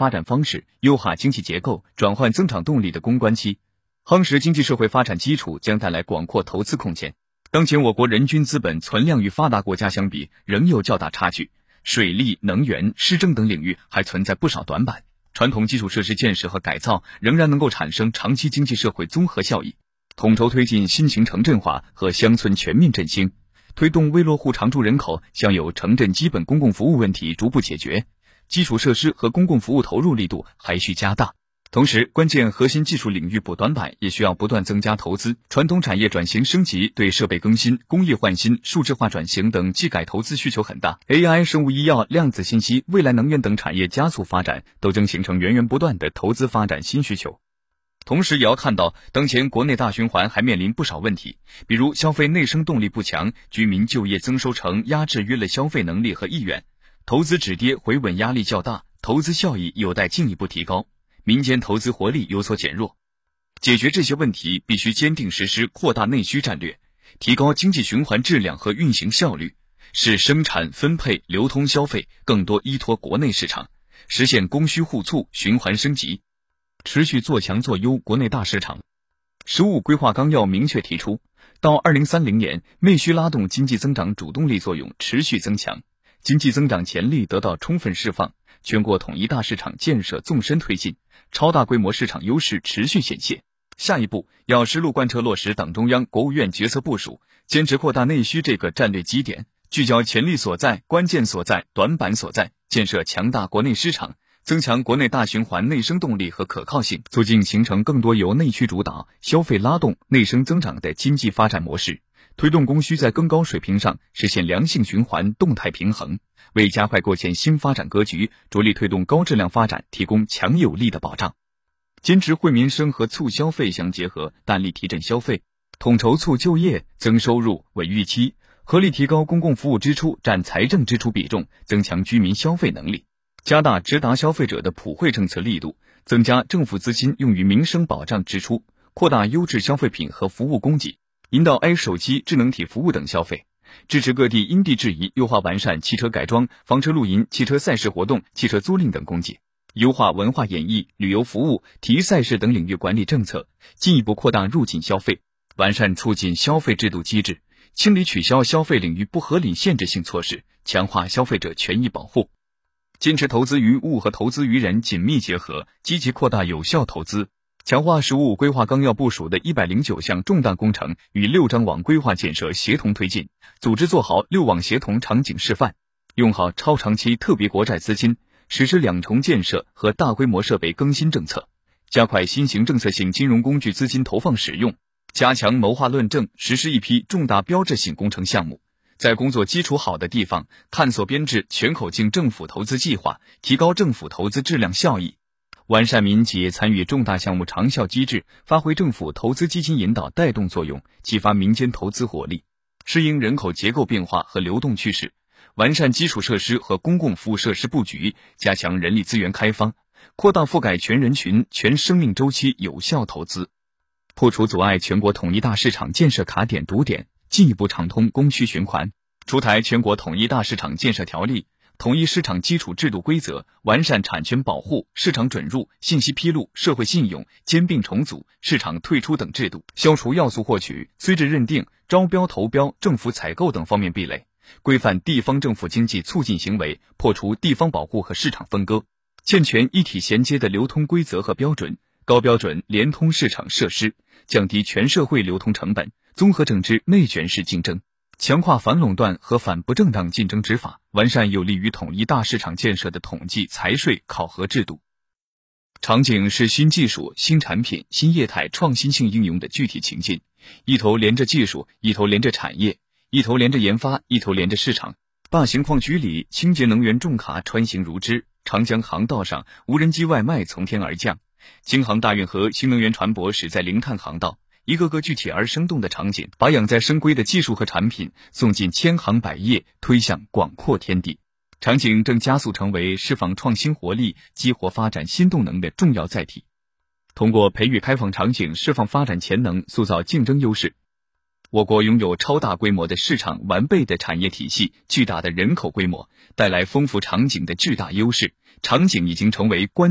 发展方式，优化经济结构，转换增长动力的攻关期，夯实经济社会发展基础，将带来广阔投资空间。当前我国人均资本存量与发达国家相比仍有较大差距，水利、能源、市政等领域还存在不少短板，传统基础设施建设和改造仍然能够产生长期经济社会综合效益。统筹推进新型城镇化和乡村全面振兴，推动微落户常住人口享有城镇基本公共服务问题逐步解决，基础设施和公共服务投入力度还需加大。同时，关键核心技术领域补短板也需要不断增加投资，传统产业转型升级对设备更新、工业换新、数字化转型等技改投资需求很大。AI、生物医药、量子信息、未来能源等产业加速发展，都将形成源源不断的投资发展新需求。同时也要看到，当前国内大循环还面临不少问题，比如消费内生动力不强，居民就业增收成压制约了消费能力和意愿，投资止跌回稳压力较大，投资效益有待进一步提高，民间投资活力有所减弱。解决这些问题，必须坚定实施扩大内需战略，提高经济循环质量和运行效率，使生产、分配、流通消费更多依托国内市场，实现供需互促、循环升级。持续做强做优国内大市场。15规划纲要明确提出，到2030年，内需拉动经济增长主动力作用持续增强，经济增长潜力得到充分释放，全国统一大市场建设纵深推进，超大规模市场优势持续显现。下一步要实路贯彻落实党中央、国务院决策部署，坚持扩大内需这个战略基点，聚焦潜力所在、关键所在、短板所在，建设强大国内市场，增强国内大循环内生动力和可靠性，促进形成更多由内需主导、消费拉动、内生增长的经济发展模式，推动供需在更高水平上实现良性循环、动态平衡，为加快构建新发展格局、着力推动高质量发展提供强有力的保障。坚持惠民生和促消费相结合，大力提振消费，统筹促就业、增收入、稳预期，合理提高公共服务支出占财政支出比重，增强居民消费能力。加大直达消费者的普惠政策力度，增加政府资金用于民生保障支出，扩大优质消费品和服务供给，引导 i 手机、智能体服务等消费，支持各地因地制宜优化完善汽车改装、房车露营、汽车赛事活动、汽车租赁等供给，优化文化演艺、旅游服务、体育赛事等领域管理政策，进一步扩大入境消费，完善促进消费制度机制，清理取消消费领域不合理限制性措施，强化消费者权益保护。坚持投资于物和投资于人紧密结合，积极扩大有效投资，强化15规划纲要部署的109项重大工程与6张网规划建设协同推进，组织做好6网协同场景示范，用好超长期特别国债资金，实施两重建设和大规模设备更新政策，加快新型政策性金融工具资金投放使用，加强谋划论证，实施一批重大标志性工程项目，在工作基础好的地方探索编制全口径政府投资计划，提高政府投资质量效益，完善民企业参与重大项目长效机制，发挥政府投资基金引导带动作用，激发民间投资活力，适应人口结构变化和流动趋势，完善基础设施和公共服务设施布局，加强人力资源开发，扩大覆盖全人群、全生命周期有效投资，破除阻碍全国统一大市场建设卡点堵点，进一步畅通供需循环，出台全国统一大市场建设条例，统一市场基础制度规则，完善产权保护、市场准入、信息披露、社会信用、兼并重组、市场退出等制度，消除要素获取、资质认定、招标投标、政府采购等方面壁垒，规范地方政府经济促进行为，破除地方保护和市场分割，健全一体衔接的流通规则和标准，高标准联通市场设施，降低全社会流通成本，综合整治内卷式竞争，强化反垄断和反不正当竞争执法，完善有利于统一大市场建设的统计、财税考核制度。场景是新技术、新产品、新业态创新性应用的具体情境，一头连着技术，一头连着产业，一头连着研发，一头连着市场。大型矿区里，清洁能源重卡穿行如织，长江航道上，无人机外卖从天而降，京杭大运河新能源船舶驶在零碳航道，一个个具体而生动的场景，把养在深闺的技术和产品送进千行百业，推向广阔天地。场景正加速成为释放创新活力、激活发展新动能的重要载体。通过培育开放场景，释放发展潜能，塑造竞争优势。我国拥有超大规模的市场、完备的产业体系、巨大的人口规模，带来丰富场景的巨大优势。场景已经成为关